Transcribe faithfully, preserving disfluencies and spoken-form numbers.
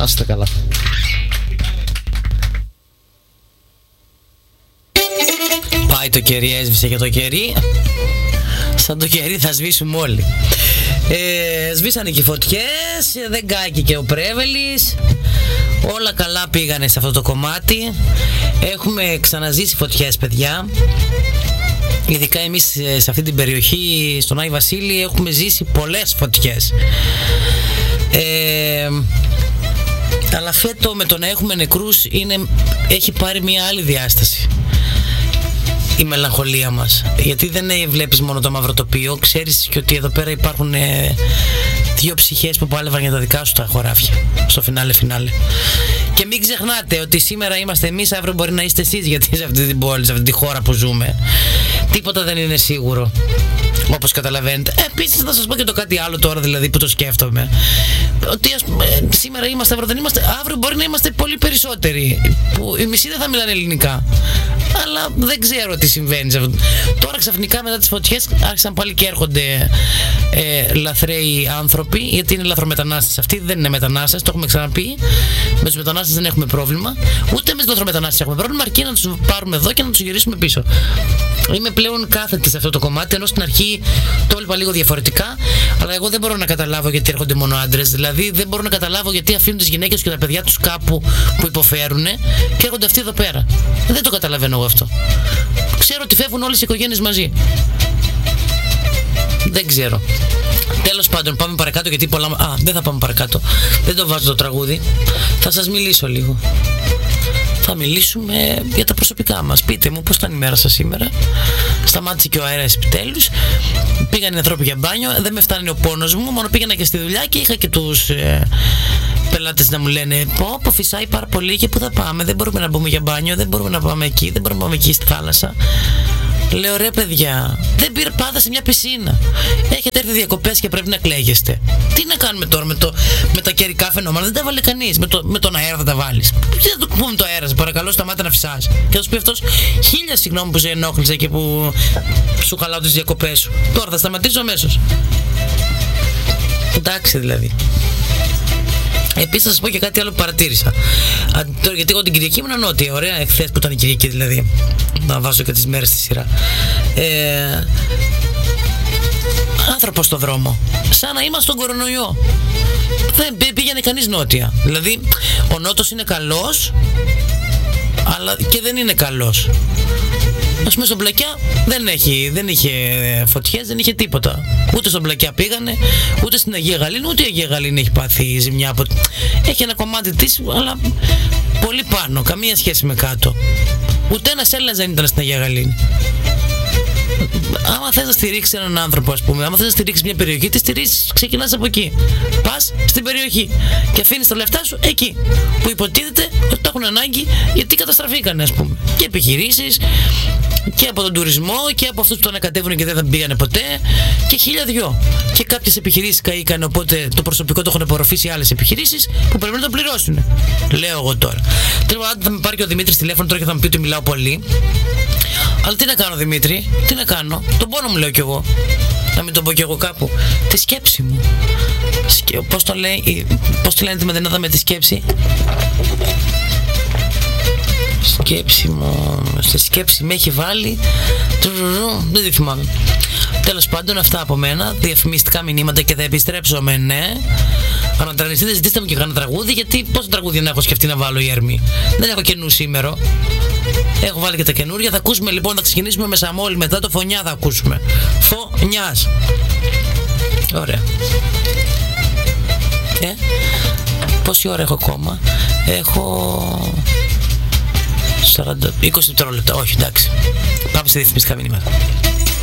Να είστε καλά. Πάει το κερί, έσβησε και το κερί. Σαν το κερί θα σβήσουμε όλοι. ε, Σβήσανε και οι φωτιές, δεν κάκι και ο Πρέβελης. Όλα καλά πήγανε σε αυτό το κομμάτι. Έχουμε ξαναζήσει φωτιές, παιδιά. Ειδικά εμείς σε αυτή την περιοχή, στον Άη Βασίλη, έχουμε ζήσει πολλές φωτιές. ε, Αλλά φέτο με το να έχουμε νεκρούς είναι, έχει πάρει μια άλλη διάσταση η μελαγχολία μας. Γιατί δεν βλέπεις μόνο το μαύρο τοπίο, ξέρεις και ότι εδώ πέρα υπάρχουν ε, δύο ψυχές που πάλευαν για τα δικά σου τα χωράφια στο φινάλε φινάλε. Και μην ξεχνάτε ότι σήμερα είμαστε εμείς, αύριο μπορεί να είστε εσείς, γιατί σε αυτή την πόλη, σε αυτή τη χώρα που ζούμε τίποτα δεν είναι σίγουρο, όπως καταλαβαίνετε. Επίσης θα σας πω και το κάτι άλλο τώρα, δηλαδή, που το σκέφτομαι, ότι ας πούμε, σήμερα είμαστε, αύριο δεν είμαστε, αύριο μπορεί να είμαστε πολύ περισσότεροι, που οι μισοί δεν θα μιλάνε ελληνικά. Αλλά δεν ξέρω τι συμβαίνει σε αυτό. Τώρα ξαφνικά μετά τις φωτιές άρχισαν πάλι και έρχονται ε, λαθρέοι άνθρωποι, γιατί είναι λαθρομετανάστες. Αυτοί δεν είναι μετανάστες, το έχουμε ξαναπεί. Με τους μετανάστες δεν έχουμε πρόβλημα. Ούτε με τους λαθρομετανάστες έχουμε πρόβλημα, αρκεί να τους πάρουμε εδώ και να τους γυρίσουμε πίσω. Είμαι πλέον κάθετη σε αυτό το κομμάτι, ενώ στην αρχή το έλειπα λίγο διαφορετικά. Αλλά εγώ δεν μπορώ να καταλάβω γιατί έρχονται μόνο άντρες. Δηλαδή δεν μπορώ να καταλάβω γιατί αφήνουν τις γυναίκες και τα παιδιά τους κάπου που υποφέρουν και έρχονται αυτοί εδώ πέρα. Δεν το καταλαβαίνω εγώ αυτό. Ξέρω ότι φεύγουν όλες οι οικογένειες μαζί. Δεν ξέρω. Τέλος πάντων, πάμε παρακάτω, γιατί πολλά... Α, δεν θα πάμε παρακάτω. Δεν το βάζω το τραγούδι. Θα σας μιλήσω λίγο. Θα μιλήσουμε για τα προσωπικά μας. Πείτε μου πώς ήταν η μέρα σας σήμερα. Σταμάτησε και ο αέρας επιτέλους. Πήγαν οι ανθρώποι για μπάνιο. Δεν με φτάνει ο πόνος μου. Μόνο πήγαινα και στη δουλειά και είχα και τους ε, πελάτες να μου λένε: Πω, πω φυσάει πάρα πολύ και πού θα πάμε. Δεν μπορούμε να μπούμε για μπάνιο. Δεν μπορούμε να πάμε εκεί. Δεν μπορούμε να πάμε εκεί στη θάλασσα. Λέω: Ρε παιδιά, δεν πήρε πάντα σε μια πισίνα. Έχετε έρθει διακοπές και πρέπει να κλαίγεστε. Τι να κάνουμε τώρα με, το, με τα καιρικά φαινόμενα? Δεν τα βάλε κανείς. Με, το, με τον αέρα θα τα βάλεις. Τι θα το πούμε το αέρα, σε παρακαλώ, σταμάτα να φυσάς. Και θα σου πει αυτός: Χίλια συγγνώμη που σε ενόχλησε και που σου χαλάω τις διακοπές σου. Τώρα θα σταματήσω αμέσως. Εντάξει δηλαδή. Επίσης θα σας πω και κάτι άλλο που παρατήρησα. Α, τώρα, γιατί εγώ την Κυριακή ήμουν νότια. Ωραία, εχθές που ήταν η Κυριακή δηλαδή. Να βάζω και τις μέρες στη σειρά. Ε, άνθρωπος στο δρόμο. Σαν να είμαστε στον κορονοϊό. Δεν πήγαινε κανείς νότια. Δηλαδή ο νότος είναι καλός, αλλά και δεν είναι καλός. Ας πούμε στον Πλακιά δεν, έχει, δεν είχε φωτιές, δεν είχε τίποτα. Ούτε στον Πλακιά πήγανε, ούτε στην Αγία Γαλήνη, ούτε η Αγία Γαλήνη έχει πάθει ζημιά από... Έχει ένα κομμάτι της, αλλά πολύ πάνω, καμία σχέση με κάτω. Ούτε ένας Έλληνας δεν ήταν στην Αγία Γαλήνη. Άμα θες να στηρίξεις έναν άνθρωπο, ας πούμε, άμα θες να στηρίξεις μια περιοχή, τη στηρίζεις, ξεκινάς από εκεί. Πας στην περιοχή και αφήνεις τα λεφτά σου εκεί που υποτίθεται ότι το έχουν ανάγκη, γιατί καταστραφήκανε, ας πούμε. Και επιχειρήσεις και από τον τουρισμό και από αυτούς που τον ανακατεύουν και δεν θα πήγανε ποτέ και χίλια δυο. Και κάποιες επιχειρήσεις καήκαν, οπότε το προσωπικό το έχουν απορροφήσει άλλες επιχειρήσεις που πρέπει να το πληρώσουν. Λέω εγώ τώρα. Τέλος πάντων, θα με πάρει και ο Δημήτρης τηλέφωνο τώρα και θα μου πει ότι μιλάω πολύ. Αλλά τι να κάνω, Δημήτρη, τι να κάνω. Τον πόνο μου λέω κι εγώ. Να μην τον πω κι εγώ κάπου. Τη σκέψη μου. Σκε... Πώς το λέει, πώς τη λένε τη Μεδενάδα με τη σκέψη? Σκέψη μου. Στη σκέψη με έχει βάλει. Δεν τη θυμάμαι. Τέλος πάντων, αυτά από μένα. Διαφημιστικά μηνύματα και θα επιστρέψω με ναι. Ανατρανιστείτε, ζητήστε μου και κάνα τραγούδι. Γιατί πόσα τραγούδια να έχω σκεφτεί να βάλω η Ερμή? Δεν έχω καινού σήμερα. Έχω βάλει και τα καινούρια. Θα ακούσουμε λοιπόν, θα ξεκινήσουμε με Σαμόλη. Μετά το Φωνιά θα ακούσουμε. Φωνιάς. Ωραία. Ε, πόση ώρα έχω ακόμα? Έχω σαράντα, είκοσι δευτερόλεπτα. Όχι, εντάξει. Πάμε σε διαφημιστικά μηνύματα.